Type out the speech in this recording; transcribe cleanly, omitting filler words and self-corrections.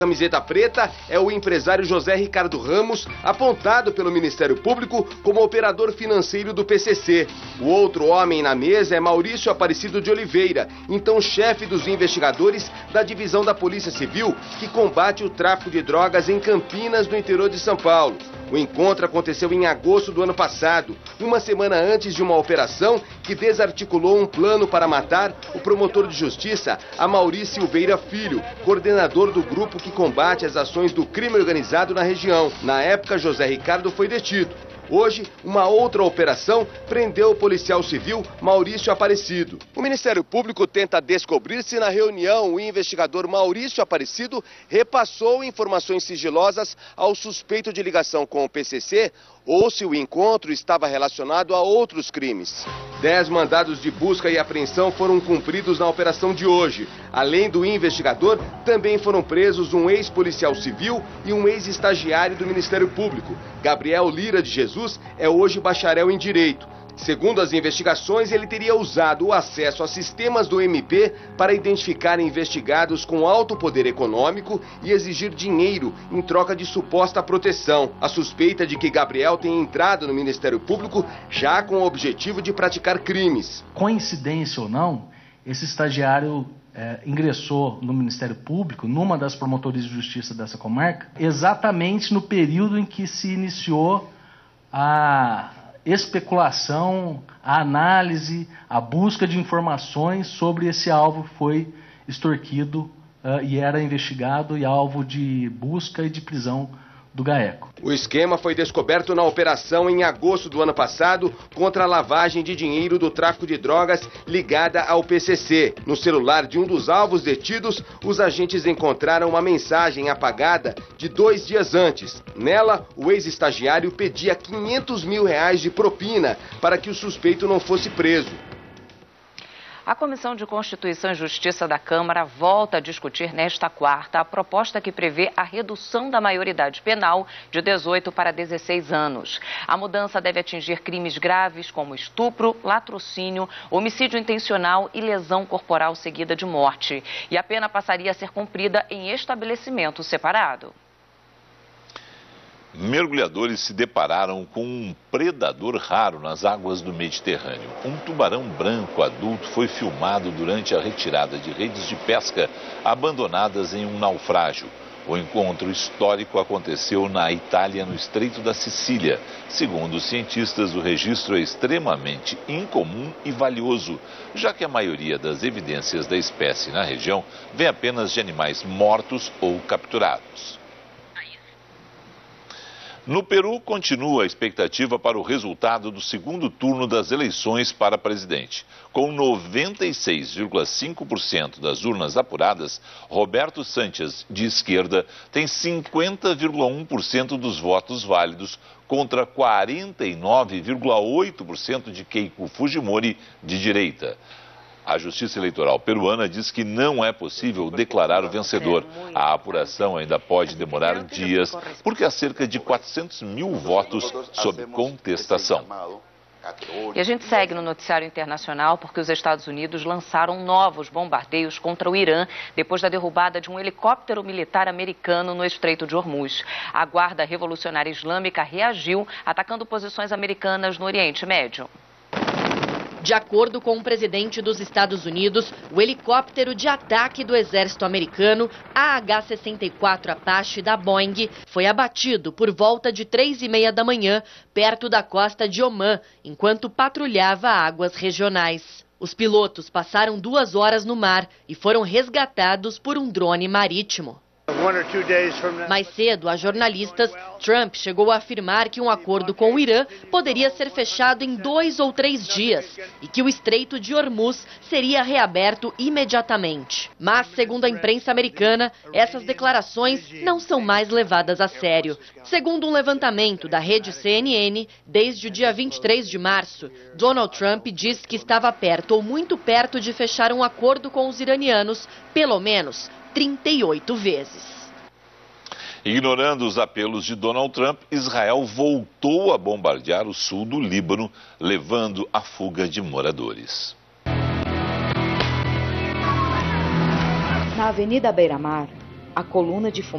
Camiseta preta é o empresário José Ricardo Ramos, apontado pelo Ministério Público como operador financeiro do PCC. O outro homem na mesa é Maurício Aparecido de Oliveira, então chefe dos investigadores da divisão da Polícia Civil, que combate o tráfico de drogas em Campinas, no interior de São Paulo. O encontro aconteceu em agosto do ano passado, uma semana antes de uma operação que desarticulou um plano para matar o promotor de justiça Amaury Silveira Filho, coordenador do grupo que combate as ações do crime organizado na região. Na época, José Ricardo foi detido. Hoje, uma outra operação prendeu o policial civil Maurício Aparecido. O Ministério Público tenta descobrir se na reunião o investigador Maurício Aparecido repassou informações sigilosas ao suspeito de ligação com o PCC ou se o encontro estava relacionado a outros crimes. 10 mandados de busca e apreensão foram cumpridos na operação de hoje. Além do investigador, também foram presos um ex-policial civil e um ex-estagiário do Ministério Público. Gabriel Lira de Jesus é hoje bacharel em Direito. Segundo as investigações, ele teria usado o acesso a sistemas do MP para identificar investigados com alto poder econômico e exigir dinheiro em troca de suposta proteção. A suspeita de que Gabriel tenha entrado no Ministério Público já com o objetivo de praticar crimes. Coincidência ou não, esse estagiário ingressou no Ministério Público, numa das promotorias de justiça dessa comarca, exatamente no período em que se iniciou a especulação, a análise, a busca de informações sobre esse alvo que foi extorquido e era investigado e alvo de busca e de prisão do GAECO. O esquema foi descoberto na operação em agosto do ano passado contra a lavagem de dinheiro do tráfico de drogas ligada ao PCC. No celular de um dos alvos detidos, os agentes encontraram uma mensagem apagada de 2 dias antes. Nela, o ex-estagiário pedia R$500 mil de propina para que o suspeito não fosse preso. A Comissão de Constituição e Justiça da Câmara volta a discutir nesta quarta a proposta que prevê a redução da maioridade penal de 18 para 16 anos. A mudança deve atingir crimes graves como estupro, latrocínio, homicídio intencional e lesão corporal seguida de morte. E a pena passaria a ser cumprida em estabelecimento separado. Mergulhadores se depararam com um predador raro nas águas do Mediterrâneo. Um tubarão branco adulto foi filmado durante a retirada de redes de pesca abandonadas em um naufrágio. O encontro histórico aconteceu na Itália, no Estreito da Sicília. Segundo os cientistas, o registro é extremamente incomum e valioso, já que a maioria das evidências da espécie na região vem apenas de animais mortos ou capturados. No Peru, continua a expectativa para o resultado do segundo turno das eleições para presidente. Com 96,5% das urnas apuradas, Roberto Sánchez, de esquerda, tem 50,1% dos votos válidos contra 49,8% de Keiko Fujimori, de direita. A Justiça Eleitoral peruana diz que não é possível declarar o vencedor. A apuração ainda pode demorar dias, porque há cerca de 400 mil votos sob contestação. E a gente segue no noticiário internacional porque os Estados Unidos lançaram novos bombardeios contra o Irã depois da derrubada de um helicóptero militar americano no Estreito de Hormuz. A Guarda Revolucionária Islâmica reagiu, atacando posições americanas no Oriente Médio. De acordo com o presidente dos Estados Unidos, o helicóptero de ataque do exército americano, AH-64 Apache da Boeing, foi abatido por volta de 3h30 da manhã, perto da costa de Omã, enquanto patrulhava águas regionais. Os pilotos passaram 2 horas no mar e foram resgatados por um drone marítimo. Mais cedo, a jornalistas, Trump chegou a afirmar que um acordo com o Irã poderia ser fechado em 2 ou 3 dias e que o Estreito de Hormuz seria reaberto imediatamente. Mas, segundo a imprensa americana, essas declarações não são mais levadas a sério. Segundo um levantamento da rede CNN, desde o dia 23 de março, Donald Trump disse que estava perto ou muito perto de fechar um acordo com os iranianos, pelo menos 38 vezes. Ignorando os apelos de Donald Trump, Israel voltou a bombardear o sul do Líbano, levando à fuga de moradores. Na Avenida Beira-Mar, a coluna de fumaça